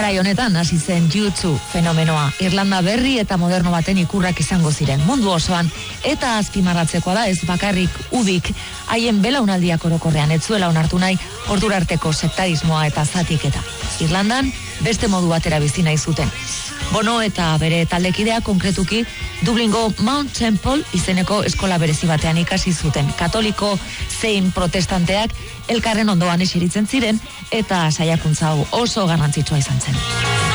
Garai honetan hasi zen U2 fenomenoa. Irlanda berri eta moderno baten ikurrak izango ziren mundu osoan, eta azpimarratzekoa da ez bakarrik udik haien belaunaldiak orokorrean ez zuela onartu nahi ordura arteko sektarismoa eta zatiketa. Irlandan beste modu batera bizi nahi zuten. Bono eta bere taldekidea konkretuki Dublingo Mount Temple izeneko eskola berezi batean ikasi zuten. Katoliko zein protestanteak elkarren ondoan eseritzen ziren eta saiakuntza hau oso garrantzitsua izan zen.